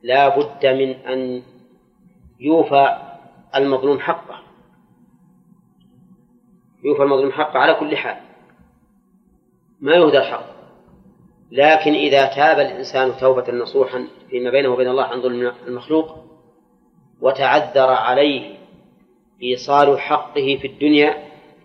لا بد من أن يوفى المظلوم حقه، يوفى المظلوم حقه على كل حال، ما يهدى الحق. لكن إذا تاب الإنسان توبة نصوحا فيما بينه وبين الله عن ظلم المخلوق وتعذر عليه إيصال حقه في الدنيا،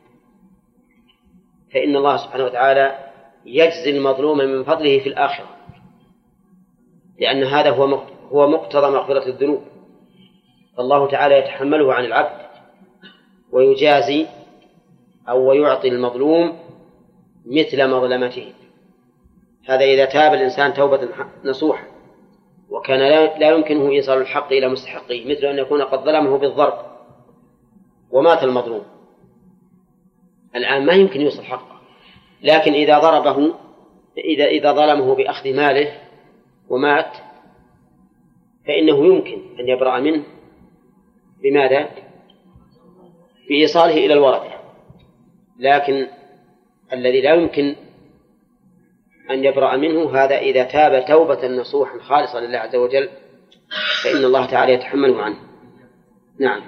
فإن الله سبحانه وتعالى يجزي المظلوم من فضله في الآخرة، لأن هذا هو مقتضى مغفرة الذنوب. الله تعالى يتحمله عن العبد ويجازي أو ويعطي المظلوم مثل مظلمته. هذا إذا تاب الإنسان توبة نصوحة وكان لا يمكنه إيصال الحق إلى مستحقه، مثل أن يكون قد ظلمه بالضرب ومات المظلوم، الآن ما يمكن يوصل حقه. لكن إذا ضربه، إذا ظلمه بأخذ ماله ومات، فإنه يمكن أن يبرأ منه بماذا؟ بإيصاله إلى الورثة. لكن الذي لا يمكن أن يبرأ منه هذا إذا تاب توبة نصوحا خالصة لله عز وجل، فإن الله تعالى يتحمله عنه. نعم.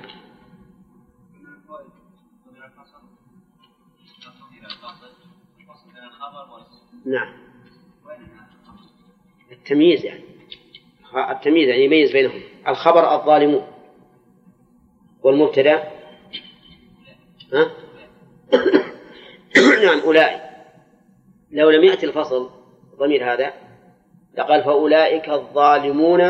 نعم، التمييز يعني يميز بينهم. الخبر الظالمون، والمبتدأ نعم أولئك. لو لم يأتي الفصل ضمير هذا لقال فأولئك الظالمون،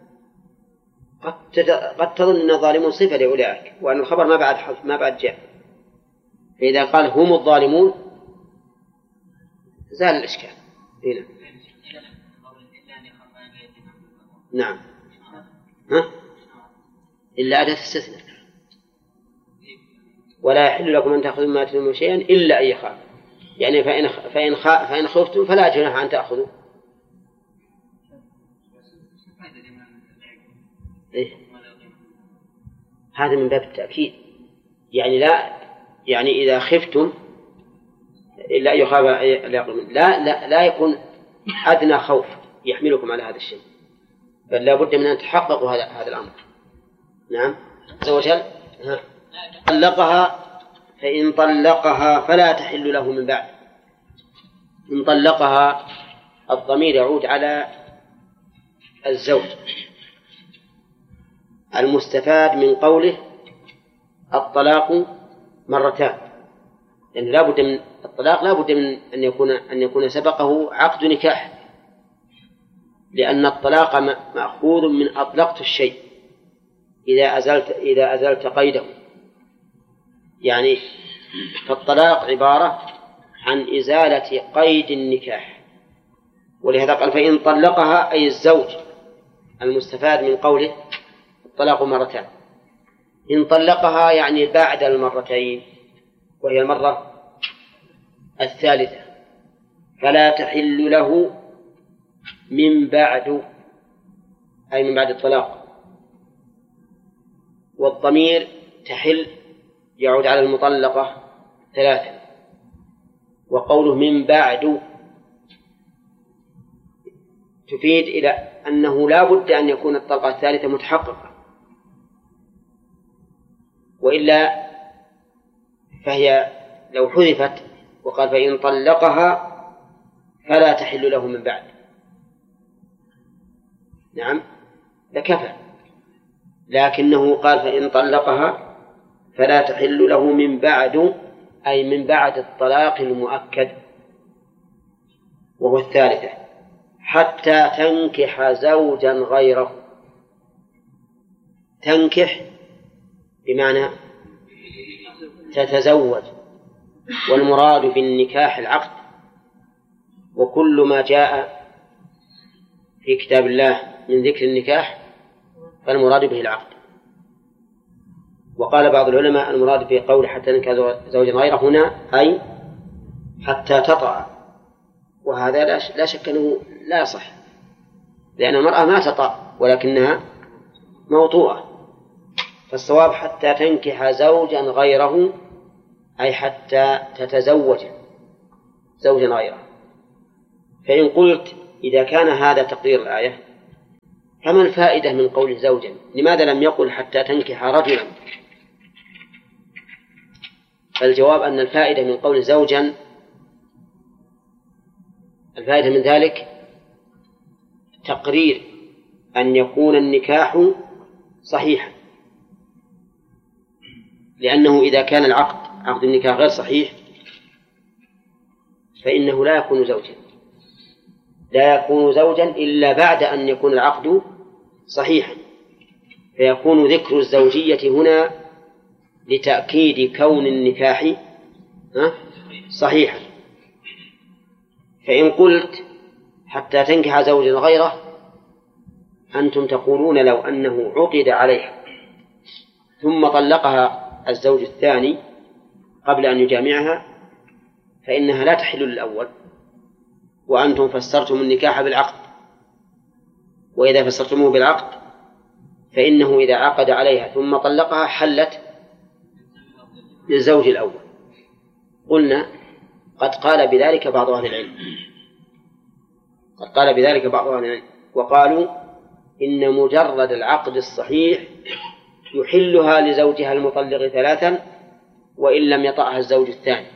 قد تظن أن الظالمون صفة لأولئك وأن الخبر ما بعد جاء. فإذا قال هم الظالمون زال الإشكال هنا. نعم، إلا أداة استثناء، ولا يحل لكم أن تأخذوا ما آتيتموهن شيئا إلا أن يخاف، يعني فإن خفتم فلا جناح أن تأخذوا. إيه؟ هذا من باب التأكيد، يعني إذا خفتم إلا أن يخاف لا يكون أدنى خوف يحملكم على هذا الشيء، بل لا بد من أن تحققوا هذا الأمر. نعم. عز وجل طلقها، فإن طلقها فلا تحل له من بعد. إن طلقها الضمير يعود على الزوج، المستفاد من قوله الطلاق مرتان، يعني لا بد من الطلاق، لا بد من أن يكون سبقه عقد نكاح، لأن الطلاق مأخوذ من أطلقت الشيء إذا أزلت قيده، يعني فالطلاق عبارة عن إزالة قيد النكاح. ولهذا قال فإن طلقها، أي الزوج المستفاد من قوله الطلاق مرتان. إن طلقها يعني بعد المرتين، وهي المرة الثالثة، فلا تحل له من بعد، أي من بعد الطلاق. والضمير تحل يعود على المطلقة ثلاثة، وقوله من بعد تفيد إلى أنه لا بد أن يكون الطلقة الثالثة متحققة، وإلا فهي لو حذفت وقال فإن طلقها فلا تحل له من بعد، نعم لكفى. لكنه قال فإن طلقها فلا تحل له من بعد، أي من بعد الطلاق المؤكد وهو الثالثة، حتى تنكح زوجا غيره. تنكح بمعنى تتزوج، والمراد بالنكاح العقد، وكل ما جاء في كتاب الله من ذكر النكاح فالمراد به العقد. وقال بعض العلماء المراد في قول حتى تنكح زوجا غيره هنا أي حتى تطأ، وهذا لا شك أنه لا صح، لأن المرأة ما تطأ ولكنها موطوءة. فالصواب حتى تنكح زوجا غيره، أي حتى تتزوج زوجا غيره. فإن قلت إذا كان هذا تقدير الآية فما الفائدة من قول زوجا؟ لماذا لم يقل حتى تنكح رجلا؟ فالجواب أن الفائدة من قول زوجا، الفائدة من ذلك تقرير أن يكون النكاح صحيحا، لأنه إذا كان عقد النكاح غير صحيح فإنه لا يكون زوجا إلا بعد أن يكون العقد صحيحا، فيكون ذكر الزوجية هنا لتأكيد كون النكاح صحيحا. فإن قلت حتى تنكح زوجا غيره، أنتم تقولون لو أنه عقد عليها ثم طلقها الزوج الثاني قبل أن يجامعها فإنها لا تحل للأول، وأنتم فسرتم النكاح بالعقد، وإذا فسرتموه بالعقد فإنه إذا عقد عليها ثم طلقها حلت للزوج الأول. قلنا قد قال بذلك بعض أهل العلم، وقالوا إن مجرد العقد الصحيح يحلها لزوجها المطلق 3 وإن لم يطأها الزوج الثاني،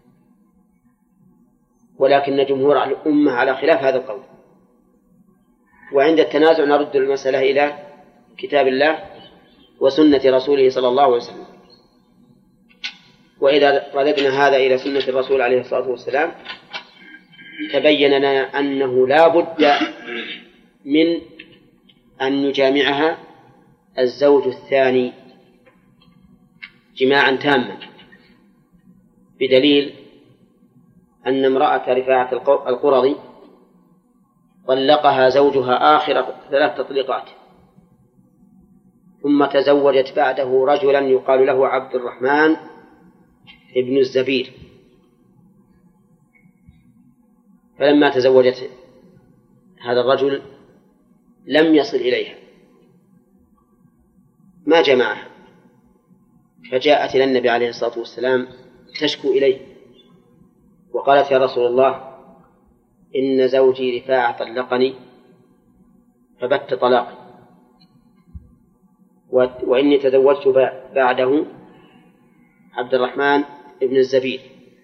ولكن جمهور الأمة على خلاف هذا القول. وعند التنازع نرد المسألة إلى كتاب الله وسنة رسوله صلى الله عليه وسلم. وإذا رددنا هذا إلى سنة الرسول عليه الصلاة والسلام تبين لنا أنه لا بد من أن يجامعها الزوج الثاني جماعا تاما، بدليل أن امرأة رفاعة القرظي طلقها زوجها آخر 3 تطليقات، ثم تزوجت بعده رجلا يقال له عبد الرحمن ابن الزبير، فلما تزوجت هذا الرجل لم يصل إليها، ما جمعها، فجاءت إلى النبي عليه الصلاة والسلام تشكو إليه وقالت: يا رسول الله، إن زوجي رفاعة طلقني فبت طلاقي، وإني تزوجت بعده عبد الرحمن ابن الزبير،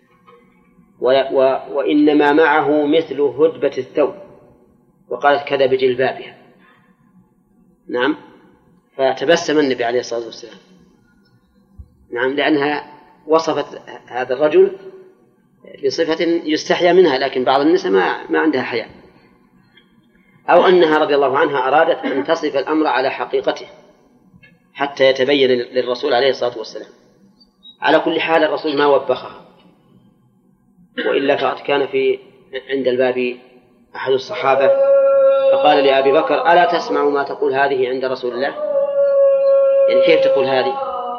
وإنما معه مثل هدبة الثوب، وقالت كذا بجلبابها. نعم. فتبسم النبي عليه الصلاة والسلام، نعم، لأنها وصفت هذا الرجل بصفة يستحيا منها، لكن بعض النساء ما عندها حياء، أو أنها رضي الله عنها أرادت أن تصف الأمر على حقيقته حتى يتبين للرسول عليه الصلاة والسلام. على كل حال الرسول ما وبخها، وإلا فقد كان عند الباب أحد الصحابة فقال لأبي بكر: ألا تسمع ما تقول هذه عند رسول الله؟ يعني كيف تقول هذه؟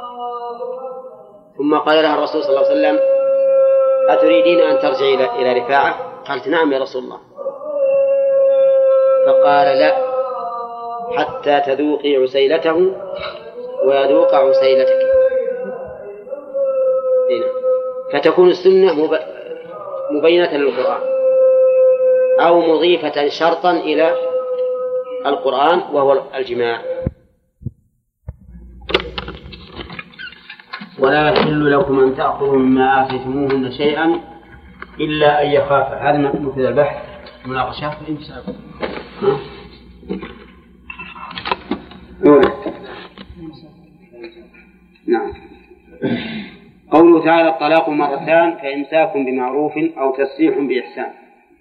ثم قال لها الرسول صلى الله عليه وسلم: أتريدين أن ترجعي إلى رفاعة؟ قالت: نعم يا رسول الله. فقال: لا، حتى تذوقي عسيلته ويذوق عسيلتك. فتكون السنة مبينة للقرآن أو مضيفة شرطا إلى القرآن وهو الجماع. ولا يحل لكم أن تأخذوا مما آتيتموهن شيئا إلا أن يخافا. هذا مثل البحث مناقشات الإمساك. نعم. قوله تعالى: الطلاق مرتان فإمساك بمعروف أو تسريح بإحسان.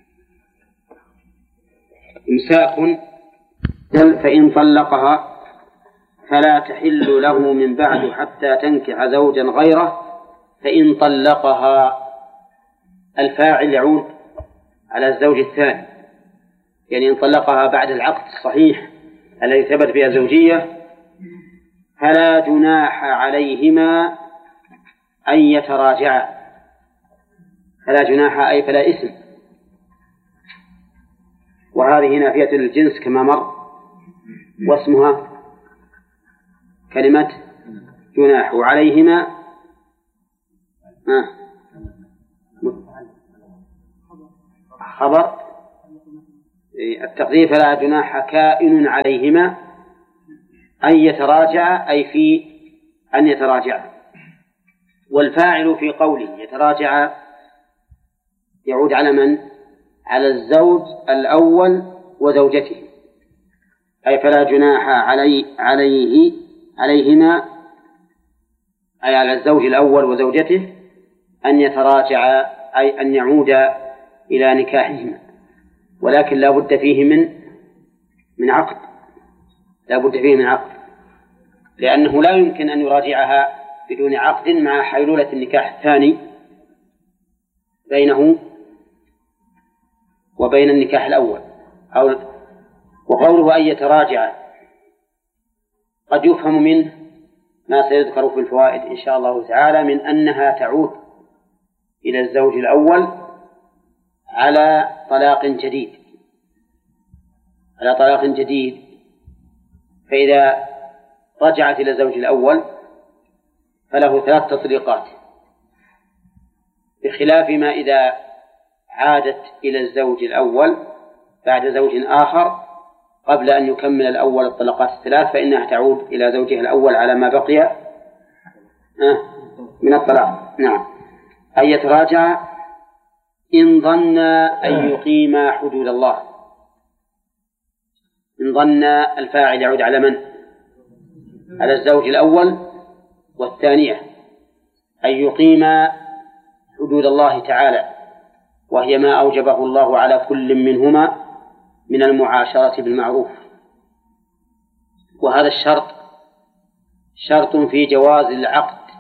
إمساك فإن طلقها فلا تحل له من بعد حتى تنكح زوجا غيره. فإن طلقها الفاعل يعود على الزوج الثاني، يعني إن طلقها بعد العقد الصحيح الذي ثبت فيها زوجية فلا جناح عليهما أن يتراجعا. فلا جناح أي فلا إثم، وهذه نافية للجنس كما مر، واسمها كلمة جناح. وعليهما خبر التقدير فلا جناح كائن عليهما أن يتراجع، أي في أن يتراجع. والفاعل في قوله يتراجع يعود على من؟ على الزوج الأول وزوجته، أي فلا جناح عليهما، أي على الزوج الأول وزوجته أن يتراجع، أي أن يعود إلى نكاحهما، ولكن لا بد فيه من عقد، لا بد فيه من عقد، لأنه لا يمكن أن يراجعها بدون عقد مع حيلولة النكاح الثاني بينه وبين النكاح الأول. وقوله أن يتراجع قد يفهم منه ما سيذكر في الفوائد إن شاء الله تعالى، من أنها تعود إلى الزوج الأول على طلاق جديد، فإذا رجعت إلى الزوج الأول فله 3 تطليقات، بخلاف ما إذا عادت إلى الزوج الأول بعد زوج آخر قبل أن يكمل الأول الطلقات 3، فإنها تعود إلى زوجها الأول على ما بقي من الطلاق. نعم. أن يتراجع إن ظن أن يقيم حدود الله. إن ظن الفاعل يعود على من؟ على الزوج الأول والثانية، أن يقيم حدود الله تعالى، وهي ما أوجبه الله على كل منهما من المعاشرة بالمعروف. وهذا الشرط شرط في جواز العقد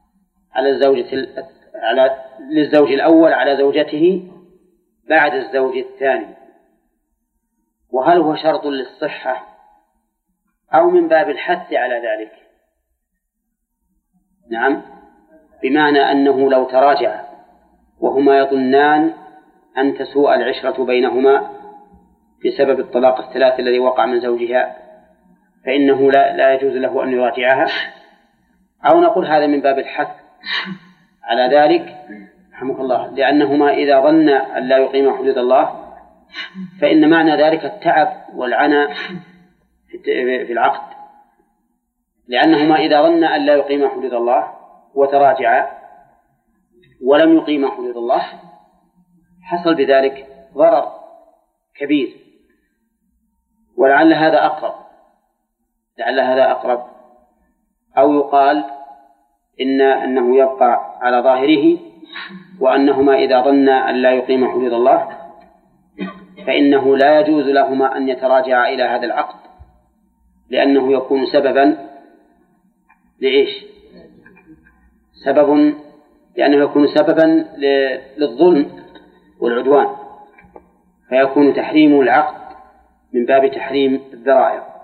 للزوج الأول على زوجته بعد الزوج الثاني. وهل هو شرط للصحة أو من باب الحث على ذلك؟ نعم، بمعنى أنه لو تراجع وهما يظنان أن تسوء العشرة بينهما بسبب الطلاق 3 الذي وقع من زوجها، فإنه لا يجوز له أن يراجعها، أو نقول هذا من باب الحث على ذلك رحمك الله، لأنهما إذا ظن أن لا يقيم حدود الله فإن معنى ذلك التعب والعناء في العقد، لأنهما إذا ظن أن لا يقيم حدود الله وتراجعا ولم يقيم حدود الله حصل بذلك ضرر كبير. ولعل هذا أقرب، أو يقال أنه يبقى على ظاهره، وأنهما إذا ظنا أن لا يقيم حدود الله فإنه لا يجوز لهما أن يتراجعا إلى هذا العقد، لأنه يكون سببا لإيش؟ لأنه يكون سببا للظلم والعدوان، فيكون تحريم العقد من باب تحريم الذرائع.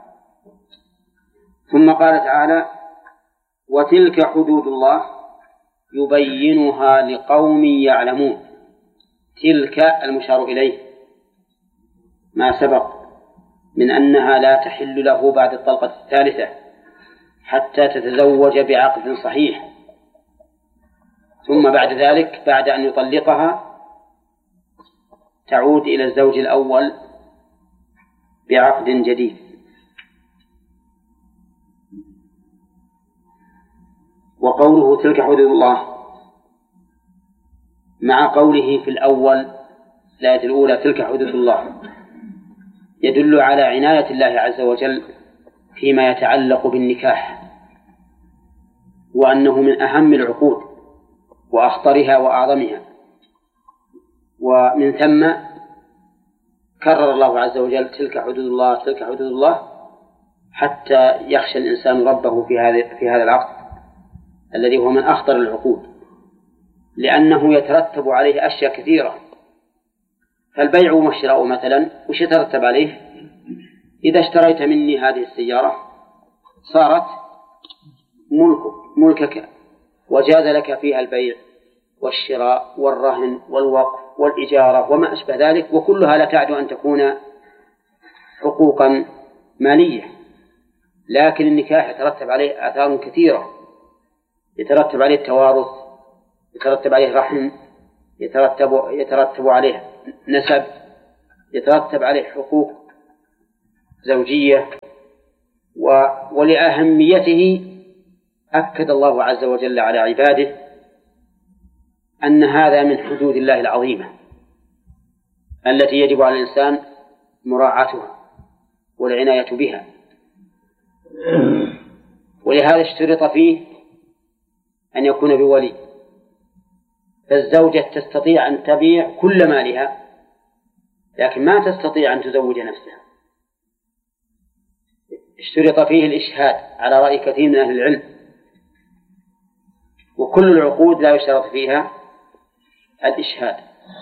ثم قال تعالى: وتلك حدود الله يبينها لقوم يعلمون. تلك المشار إليه ما سبق من أنها لا تحل له بعد الطلقة 3 حتى تتزوج بعقد صحيح، ثم بعد ذلك بعد أن يطلقها تعود إلى الزوج الأول بعقد جديد. وقوله تلك حدود الله مع قوله في الأول الآية الأولى تلك حدود الله يدل على عناية الله عز وجل فيما يتعلق بالنكاح، وأنه من أهم العقود وأخطرها وأعظمها، ومن ثم كرر الله عز وجل تلك حدود الله تلك حدود الله حتى يخشى الإنسان ربه في هذا العقد الذي هو من أخطر العقود، لأنه يترتب عليه أشياء كثيرة. فالبيع والشراء مثلا وش يترتب عليه؟ إذا اشتريت مني هذه السيارة صارت ملكك، وجاز لك فيها البيع والشراء والرهن والوقف والإجارة وما أشبه ذلك، وكلها لا تعد أن تكون حقوقا مالية. لكن النكاح يترتب عليه آثار كثيرة، يترتب عليه التوارث، يترتب عليه رحم، يترتب عليه نسب، يترتب عليه حقوق زوجية، ولأهميته أكد الله عز وجل على عباده أن هذا من حدود الله العظيمة التي يجب على الإنسان مراعاتها والعناية بها. ولهذا اشترط فيه أن يكون بولي، فالزوجة تستطيع أن تبيع كل مالها لكن ما تستطيع أن تزوج نفسها. اشترط فيه الإشهاد على رأي كثير من أهل العلم، وكل العقود لا يشترط فيها الإشهاد.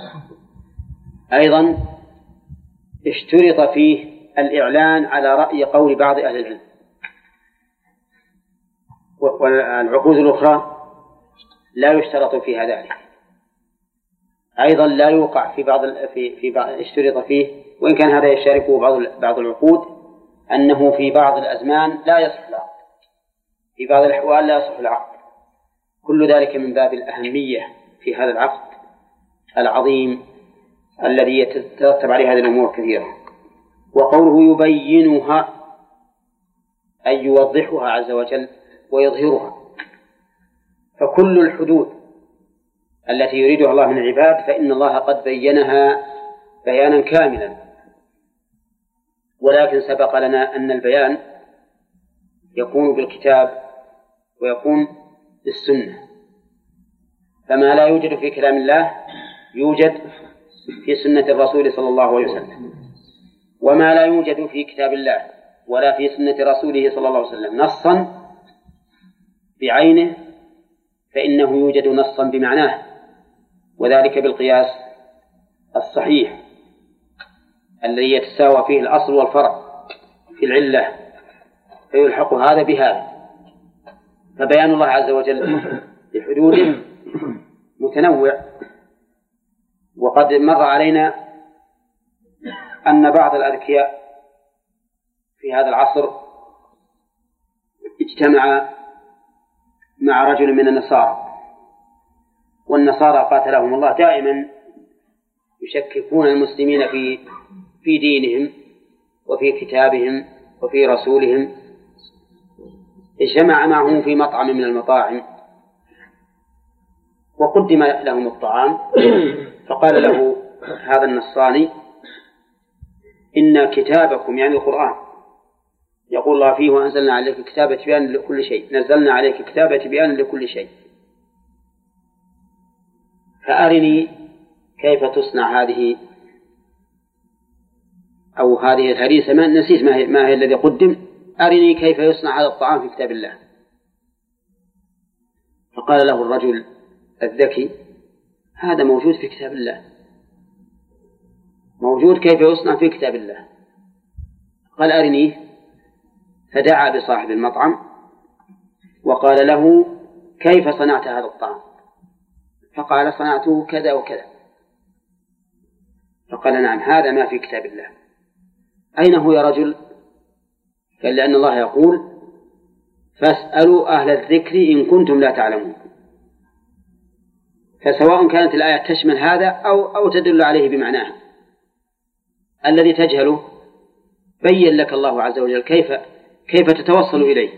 أيضا اشترط فيه الإعلان على رأي قول بعض أهل العلم، والعقود الأخرى لا يشترط فيها ذلك. أيضا لا يوقع في بعض اشترط فيه، وإن كان هذا يشاركه بعض العقود، أنه في بعض الأزمان لا يصح العقد، في بعض الأحوال لا يصح العقد. كل ذلك من باب الأهمية في هذا العقد العظيم الذي يترتب عليه هذه الأمور كثيرة. وقوله يبينها أي يوضحها عز وجل ويظهرها، فكل الحدود التي يريدها الله من العباد فإن الله قد بينها بيانا كاملا، ولكن سبق لنا أن البيان يكون بالكتاب ويكون بالسنة، فما لا يوجد في كلام الله يوجد في سنة الرسول صلى الله عليه وسلم، وما لا يوجد في كتاب الله ولا في سنة رسوله صلى الله عليه وسلم نصا بعينه فإنه يوجد نصا بمعناه، وذلك بالقياس الصحيح الذي يتساوى فيه الأصل والفرع في العلة، فيلحق هذا بهذا. فبيان الله عز وجل لحدوده متنوع. وقد مر علينا أن بعض الأذكياء في هذا العصر اجتمع مع رجل من النصارى، والنصارى قاتلهم الله دائما يشككون المسلمين في دينهم وفي كتابهم وفي رسولهم. اجتمع معهم في مطعم من المطاعم وقدم لهم الطعام، فقال له هذا النصراني إن كتابكم يعني القرآن يقول الله فيه وأنزلنا عليك كتابا تبيانا لكل شيء، نزلنا عليك كتابا تبيانا لكل شيء، فأرني كيف تصنع هذه أو هذه الهريسة، ما نسيت ما هي الذي قدم، أرني كيف يصنع هذا الطعام في كتاب الله. فقال له الرجل الذكي هذا موجود في كتاب الله، موجود كيف يصنع في كتاب الله. قال أرنيه، فدعا بصاحب المطعم وقال له كيف صنعت هذا الطعام؟ فقال صنعته كذا وكذا. فقال نعم هذا ما في كتاب الله. أين هو يا رجل؟ قال لأن الله يقول فاسألوا أهل الذكر إن كنتم لا تعلمون. فسواء كانت الآية تشمل هذا أو تدل عليه بمعناها، الذي تجهله بين لك الله عز وجل كيف تتوصل إليه،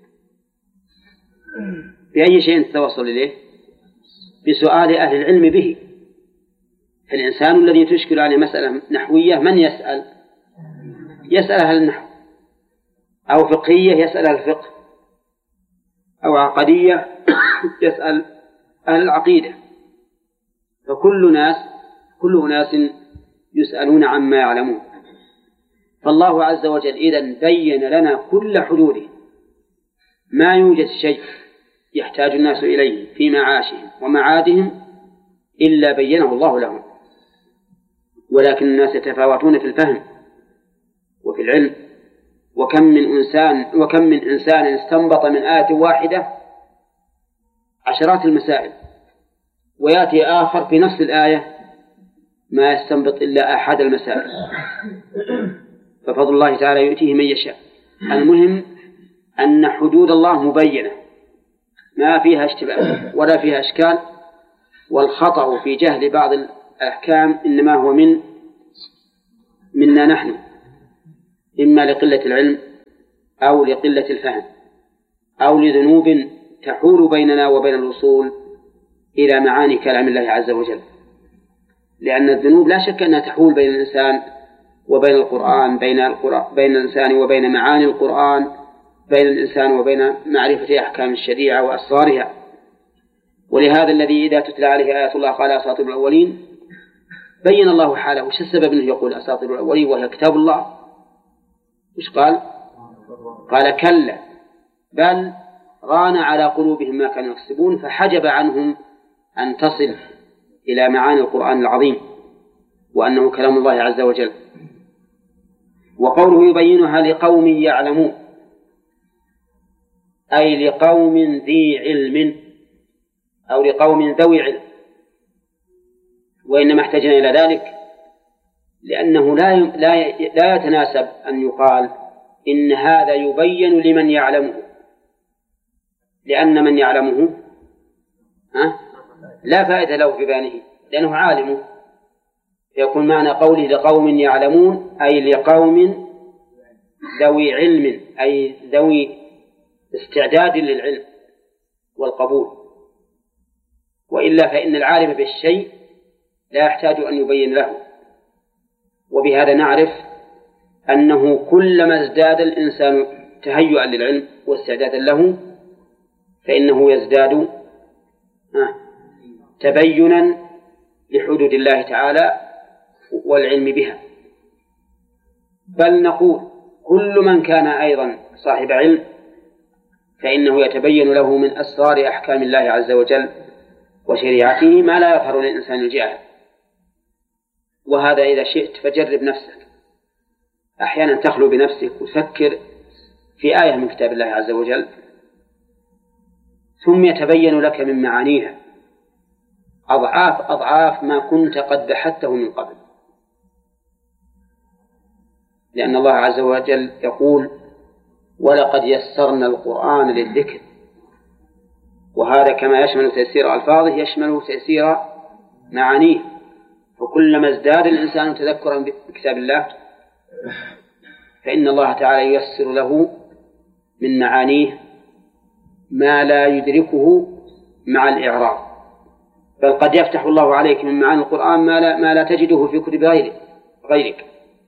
بأي شيء تتوصل إليه؟ بسؤال أهل العلم به. فالإنسان الذي تشكل عليه مسألة نحوية من يسأل؟ يسأل أهل النحو، أو فقهية يسأل أهل الفقه، أو عقدية يسأل أهل العقيدة. فكل أناس يسألون عما يعلمون. فالله عز وجل إذن بين لنا كل حدوده، ما يوجد شيء يحتاج الناس إليه في معاشهم ومعادهم إلا بينه الله لهم، ولكن الناس يتفاوتون في الفهم وفي العلم. وكم من إنسان استنبط من آية واحدة عشرات المسائل، ويأتي آخر في نفس الآية ما يستنبط إلا أحد المسائل. ففضل الله تعالى يؤتيه من يشاء. المهم أن حدود الله مبينة ما فيها اشتباه ولا فيها إشكال، والخطأ في جهل بعض الأحكام إنما هو من منا نحن، إما لقلة العلم أو لقلة الفهم أو لذنوب تحول بيننا وبين الوصول إلى معاني كلام الله عز وجل. لأن الذنوب لا شك أنها تحول بين الإنسان وبين القرآن، بين الإنسان وبين معاني القرآن، بين الإنسان وبين معرفة أحكام الشريعة وأسرارها. ولهذا الذي إذا تتلى عليه آيات الله قال أساطير الأولين بين الله حاله. وش السبب أنه يقول أساطير الأولين وهي كتاب الله؟ وش قال؟ قال كلا بل ران على قلوبهم ما كانوا يكسبون، فحجب عنهم أن تصل إلى معاني القرآن العظيم وأنه كلام الله عز وجل. وقوله يبينها لقوم يعلمون أي لقوم ذي علم أو لقوم ذوي علم، وإنما احتجنا إلى ذلك لأنه لا يتناسب أن يقال إن هذا يبين لمن يعلمه، لأن من يعلمه لا فائدة له في بيانه لأنه عالمه. يكون معنى قوله لقوم يعلمون أي لقوم ذوي علم، أي ذوي استعداد للعلم والقبول. وإلا فإن العالم بالشيء لا يحتاج أن يبين له. وبهذا نعرف أنه كلما ازداد الإنسان تهيئا للعلم واستعدادا له فإنه يزداد تبينا لحدود الله تعالى والعلم بها. بل نقول كل من كان أيضا صاحب علم فإنه يتبين له من أسرار أحكام الله عز وجل وشريعته ما لا يظهر للإنسان الجاهل. وهذا إذا شئت فجرب نفسك، أحيانا تخلو بنفسك وتفكر في آية من كتاب الله عز وجل ثم يتبين لك من معانيها أضعاف ما كنت قد بحثته من قبل. لأن الله عز وجل يقول ولقد يسرنا القرآن للذكر، وهذا كما يشمل تيسير ألفاظه يشمل تيسير معانيه. فكلما ازداد الإنسان تذكرا بكتاب الله فإن الله تعالى ييسر له من معانيه ما لا يدركه مع الإعراب. بل قد يفتح الله عليك من معاني القرآن ما لا تجده في كتب غيرك.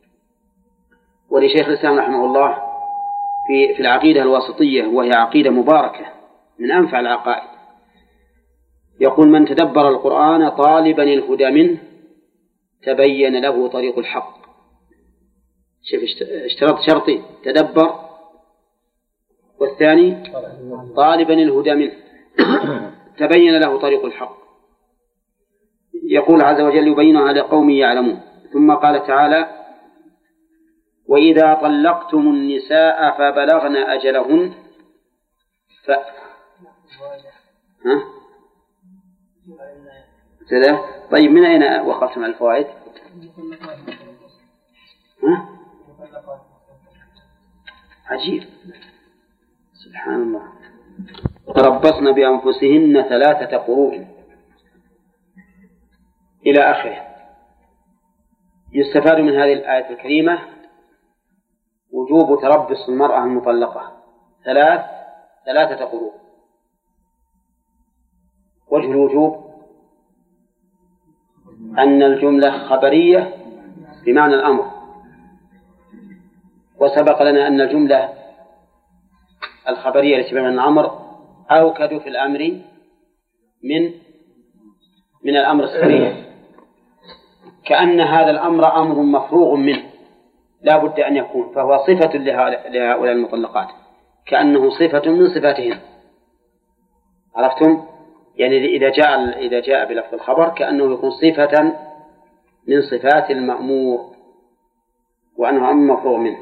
ولشيخ الإسلام رحمه الله في العقيدة الواسطية، وهي عقيدة مباركة من أنفع العقائد، يقول من تدبر القرآن طالبا الهدى منه تبين له طريق الحق. شوف اشترط شرطين: تدبر، والثاني طالبا الهدى منه تبين له طريق الحق. يقول عز وجل يبينها لقوم يعلمون. ثم قال تعالى وإذا طلقتم النساء فبلغن أجلهن طيب من أين وقفتم على الفوائد؟ عجيب سبحان الله. تربصن بأنفسهن 3 قروء إلى آخره. يستفاد من هذه الآية الكريمة وجوب تربص المرأة المطلقة 3 قروء. وجه الوجوب أن الجملة خبرية بمعنى الأمر، وسبق لنا أن الجملة الخبرية التي بمعنى الأمر أوكد في الأمر من الأمر الصريح، كأن هذا الأمر أمر مفروغ منه لا بد أن يكون، فهو صفة لهؤلاء المطلقات، كأنه صفة من صفاتهم. عرفتم؟ يعني إذا جاء بلفظ الخبر كأنه يكون صفة من صفات المأمور وأنه أمر مفروغ منه.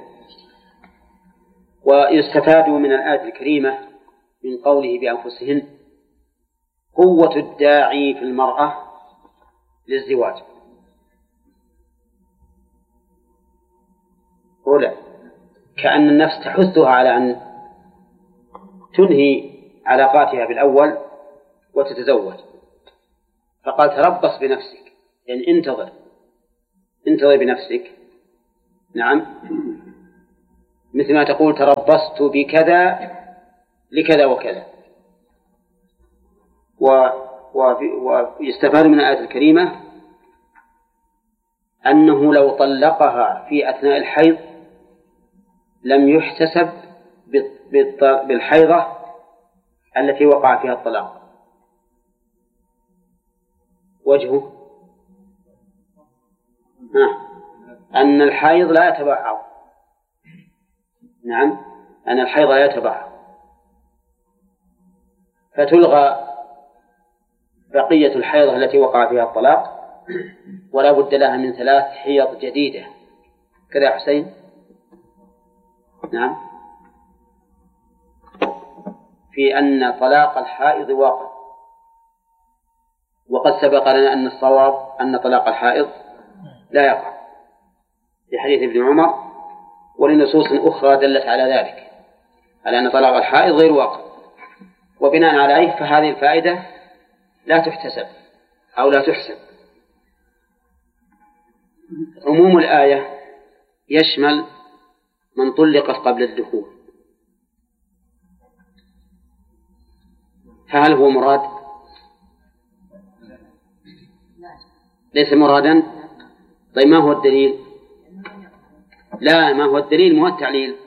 ويستفاد من الآية الكريمة من قوله بأنفسهن قوة الداعي في المرأة للزواج. أولا كأن النفس تحثها على أن تنهي علاقاتها بالأول وتتزوج، فقال تربص بنفسك، يعني انتظر بنفسك نعم، مثل ما تقول تربصت بكذا لكذا وكذا. ويستفاد من الآية الكريمة أنه لو طلقها في أثناء الحيض لم يحتسب بالحيضة التي وقع فيها الطلاق. وجهه أن الحيض لا يتبعض. نعم، أن الحيض لا يتبعض، فتلغى بقية الحيضة التي وقع فيها الطلاق، ولا بد لها من 3 حيض جديدة. كذا يا حسين؟ نعم، في أن طلاق الحائض واقع، وقد سبق لنا أن الصواب أن طلاق الحائض لا يقع في حديث ابن عمر، ولنصوص أخرى دلت على ذلك، على أن طلاق الحائض غير واقع. وبناء عليه فهذه الفائدة لا تحتسب أو لا تحسب. عموم الآية يشمل من طلقت قبل الدخول، فهل هو مراد؟ ليس مرادا. طيب ما هو الدليل؟ لا، ما هو الدليل؟ ما هو التعليل.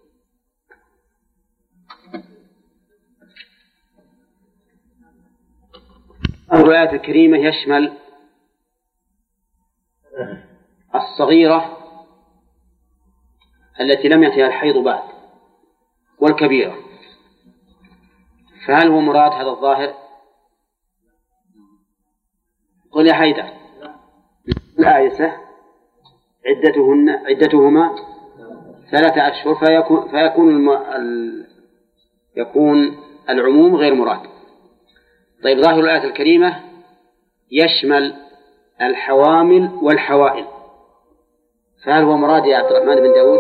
الآية الكريمة يشمل الصغيرة التي لم يأتها الحيض بعد، والكبيرة، فهل هو مراد هذا الظاهر؟ قل يا حيدر. الآيسة عدتهما 3 أشهر، يكون العموم غير مراد. طيب، ظاهر الآية الكريمة يشمل الحوامل والحوائل، فهل هو مراد يا عبد الرحمن بن داود؟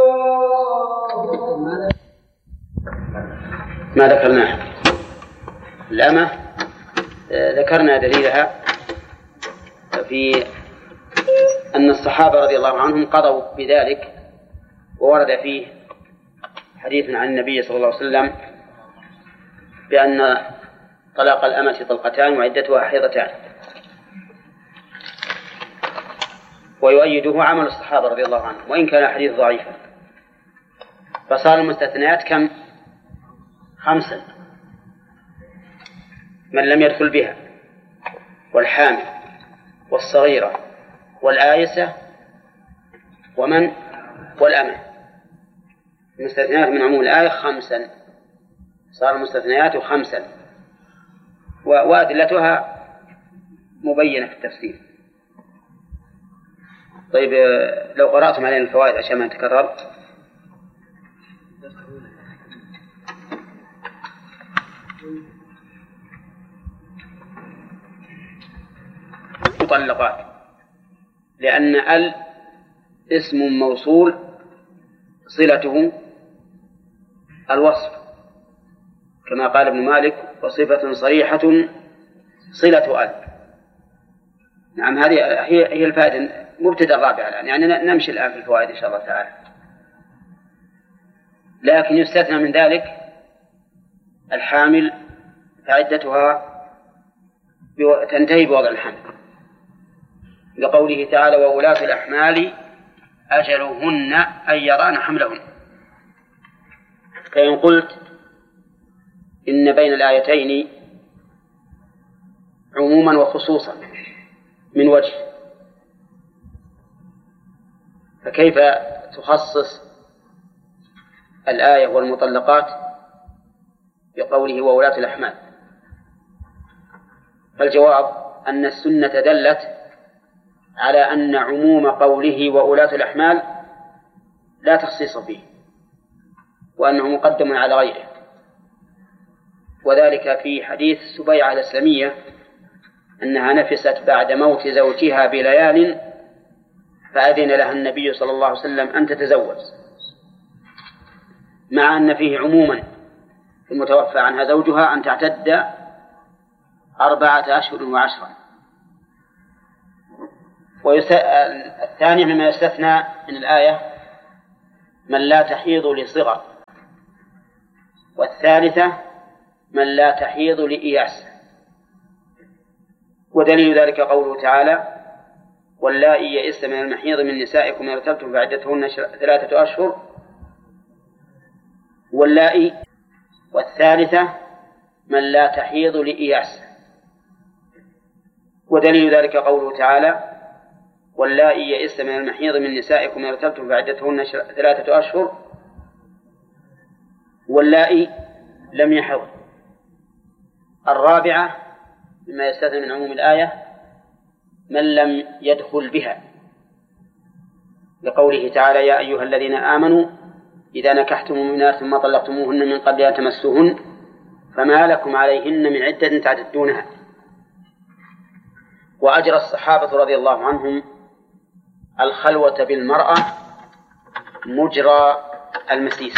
ما ذكرناه. الأمة ذكرنا دليلها في أن الصحابة رضي الله عنهم قضوا بذلك، وورد فيه حديث عن النبي صلى الله عليه وسلم بأن طلاق الأمة طلقتان وعدتها حيضتان، ويؤيده عمل الصحابة رضي الله عنهم وإن كان حديث ضعيفا. فصار المستثنيات كم؟ 5: من لم يدخل بها، والحامل، والصغيرة، والآيسة، والأمة. المستثنيات من عموم الآية 5، صار المستثنيات 5، وأدلتها مبينة في التفسير. طيب، لو قرأتم علينا الفوائد عشان ما نتكرر. مطلقات، لأن اسم موصول صلته الوصف، كما قال ابن مالك: وصفة صريحة صلة نعم، هذه هي الفائدة. مبتدأ الرابع الآن، يعني نمشي الآن في الفوائد إن شاء الله تعالى. لكن يستثنى من ذلك الحامل، فعدتها تنتهي بوضع الحمل، لقوله تعالى: وولاة الأحمال أجلهن أن يضعن حملهن. فإن قلت إن بين الآيتين عموما وخصوصا من وجه، فكيف تخصص الآية والمطلقات بقوله وولاة الأحمال؟ فالجواب أن السنة دلت على أن عموم قوله وولاة الأحمال لا تخصيص فيه، وأنه مقدم على غيره، وذلك في حديث سبيعة الأسلمية أنها نفست بعد موت زوجها بليال، فأذن لها النبي صلى الله عليه وسلم أن تتزوج، مع أن فيه عموما في المتوفى عنها زوجها أن تعتد 4 أشهر و10، الثاني مما يستثنى من الآية من لا تحيض لصغر، والثالثة من لا تحيض لإياس. ودليل ذلك قوله تعالى واللائي يئسن من المحيض من نسائكم إن ارتبتم فعدتهن 3 أشهر واللائي، والثالثة من لا تحيض لإياس. ودليل ذلك قوله تعالى واللائي يئسن من المحيض من نسائكم إن ارتبتم فعدتهن 3 أشهر واللائي لم يحض. الرابعة مما يستثنى من عموم الآية من لم يدخل بها، لقوله تعالى يا أيها الذين آمنوا إذا نكحتم المؤمنات ثم طلقتموهن من قبل أن تمسوهن فما لكم عليهن من عدة تعتدونها. وأجرى الصحابة رضي الله عنهم الخلوة بالمرأة مجرى المسيس،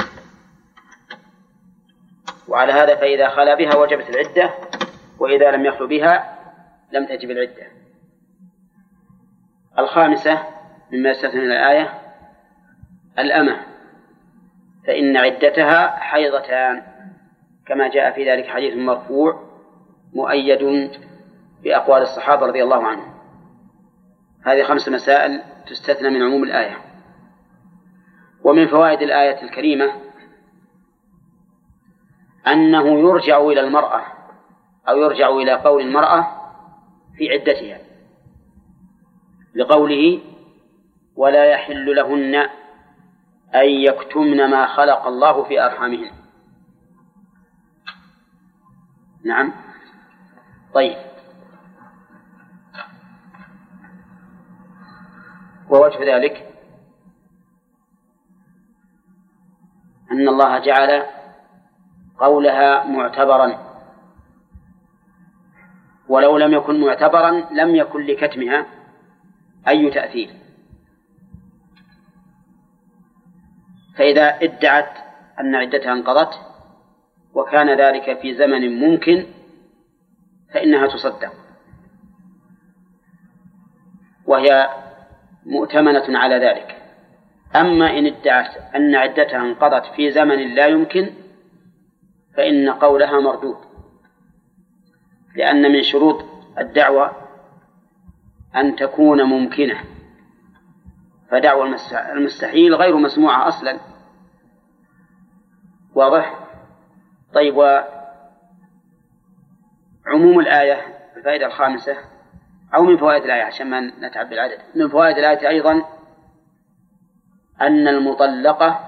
وعلى هذا فإذا خلا بها وجبت العدة، وإذا لم يخلو بها لم تجب العدة. الخامسة مما يستثنى من الآية الأمة، فإن عدتها حيضتان كما جاء في ذلك حديث مرفوع مؤيد بأقوال الصحابة رضي الله عنهم. هذه 5 مسائل تستثنى من عموم الآية. ومن فوائد الآية الكريمة أنه يرجع إلى المرأة أو يرجع إلى قول المرأة في عدتها، لقوله ولا يحل لهن أن يكتمن ما خلق الله في أرحامهن. نعم. طيب، ووجه ذلك أن الله جعل قولها معتبرا، ولو لم يكن معتبرا لم يكن لكتمها أي تأثير. فإذا ادعت أن عدتها انقضت وكان ذلك في زمن ممكن فإنها تصدق، وهي مؤتمنة على ذلك. أما إن ادعت أن عدتها انقضت في زمن لا يمكن فإن قولها مردود، لأن من شروط الدعوة أن تكون ممكنة، فدعوى المستحيل غير مسموعة أصلا. واضح؟ طيب، وعموم الآية الفائدة الخامسة أو من فوائد الآية عشان ما نتعب بالعدد، من فوائد الآية أيضا أن المطلقة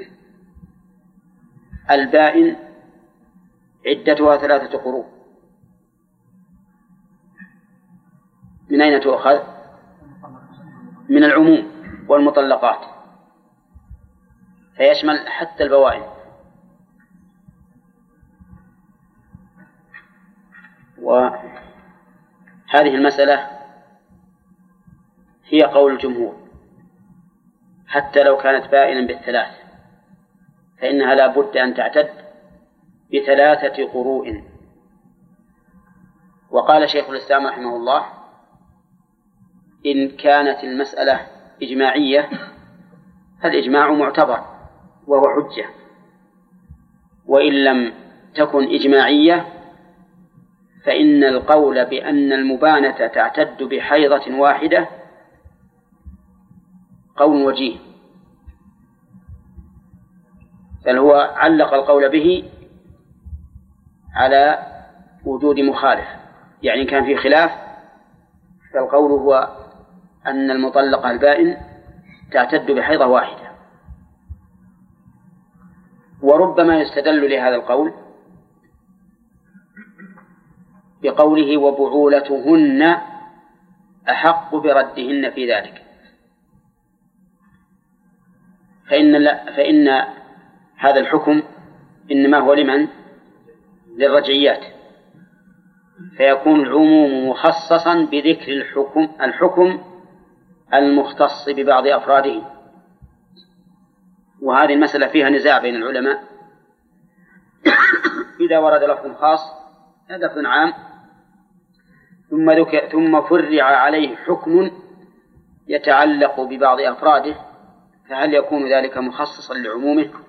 البائن عدتها 3 قروء. من أين تؤخذ؟ من العموم والمطلقات، فيشمل حتى البوائن. وهذه المسألة هي قول الجمهور، حتى لو كانت بائنا ب3 فإنها لا بد أن تعتد ب3 قروء. وقال شيخ الإسلام رحمه الله إن كانت المسألة إجماعية فالإجماع معتبر وهو حجة، وإن لم تكن إجماعية فإن القول بأن المبانة تعتد بحيضة واحدة قول وجيه، بل هو علق القول به على وجود مخالف، يعني كان في خلاف، فالقول هو أن المطلقة البائن تعتد بحيضة واحدة. وربما يستدل لهذا القول بقوله وبعولتهن أحق بردهن في ذلك، فإن هذا الحكم إنما هو لمن؟ للرجعيات، فيكون العموم مخصصا بذكر الحكم المختص ببعض أفراده. وهذه المسألة فيها نزاع بين العلماء إذا ورد لفظ خاص لفظ عام ثم فرع عليه حكم يتعلق ببعض أفراده، فهل يكون ذلك مخصصا لعمومه